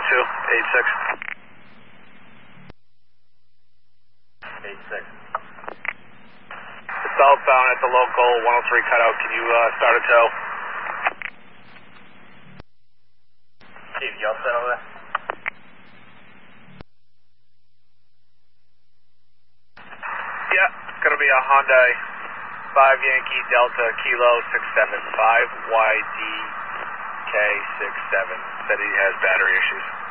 86. Southbound at the local 103 cutout, can you start a tow? Chief, you all set over there? Yeah, it's going to be a Hyundai 5 Yankee Delta Kilo 675 YDK67. Said he has battery issues.